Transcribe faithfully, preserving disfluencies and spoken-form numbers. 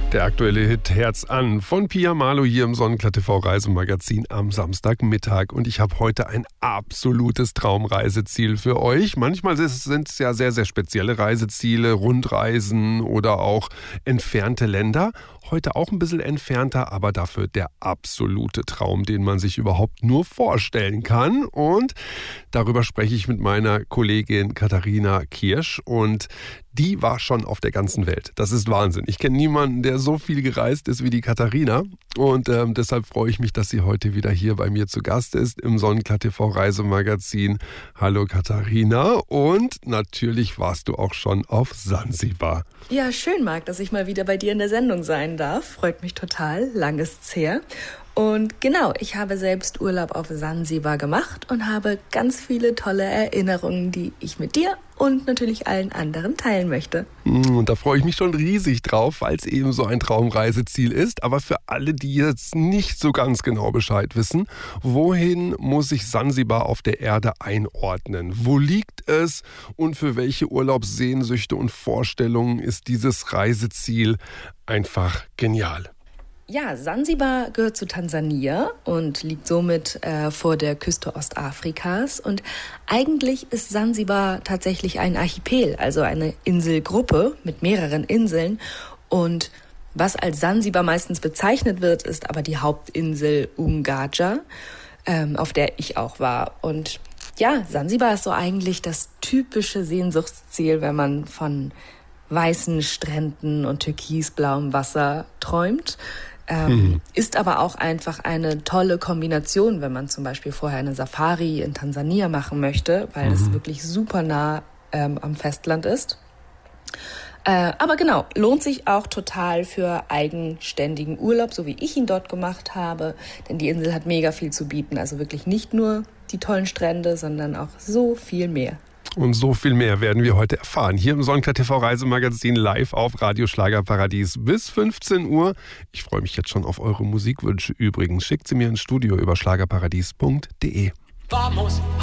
Der aktuelle Hit Herz an von Pia Malo hier im Sonnenklar T V Reisemagazin am Samstagmittag. Und ich habe heute ein absolutes Traumreiseziel für euch. Manchmal sind es ja sehr, sehr spezielle Reiseziele, Rundreisen oder auch entfernte Länder. Heute auch ein bisschen entfernter, aber dafür der absolute Traum, den man sich überhaupt nur vorstellen kann. Und darüber spreche ich mit meiner Kollegin Katharina Kirsch. Und die war schon auf der ganzen Welt. Das ist Wahnsinn. Ich kenne niemanden, der so viel gereist ist wie die Katharina. Und ähm, deshalb freue ich mich, dass sie heute wieder hier bei mir zu Gast ist im Sonnenklar T V Reisemagazin. Hallo Katharina. Und natürlich warst du auch schon auf Sansibar. Ja, schön, Marc, dass ich mal wieder bei dir in der Sendung sein darf. Freut mich total. Lang ist's her. Und genau, ich habe selbst Urlaub auf Sansibar gemacht und habe ganz viele tolle Erinnerungen, die ich mit dir und natürlich allen anderen teilen möchte. Und da freue ich mich schon riesig drauf, weil es eben so ein Traumreiseziel ist. Aber für alle, die jetzt nicht so ganz genau Bescheid wissen, wohin muss sich Sansibar auf der Erde einordnen? Wo liegt es und für welche Urlaubssehnsüchte und Vorstellungen ist dieses Reiseziel einfach genial? Ja, Sansibar gehört zu Tansania und liegt somit äh, vor der Küste Ostafrikas. Und eigentlich ist Sansibar tatsächlich ein Archipel, also eine Inselgruppe mit mehreren Inseln. Und was als Sansibar meistens bezeichnet wird, ist aber die Hauptinsel Ungaja, ähm, auf der ich auch war. Und ja, Sansibar ist so eigentlich das typische Sehnsuchtsziel, wenn man von weißen Stränden und türkisblauem Wasser träumt. Ähm, hm. Ist aber auch einfach eine tolle Kombination, wenn man zum Beispiel vorher eine Safari in Tansania machen möchte, weil es mhm. wirklich super nah ähm, am Festland ist. Äh, aber genau, lohnt sich auch total für eigenständigen Urlaub, so wie ich ihn dort gemacht habe, denn die Insel hat mega viel zu bieten, also wirklich nicht nur die tollen Strände, sondern auch so viel mehr. Und so viel mehr werden wir heute erfahren. Hier im Sonnenklar T V Reisemagazin live auf Radio Schlagerparadies bis fünfzehn Uhr. Ich freue mich jetzt schon auf eure Musikwünsche übrigens. Schickt sie mir ins Studio über schlagerparadies punkt de. Vamos.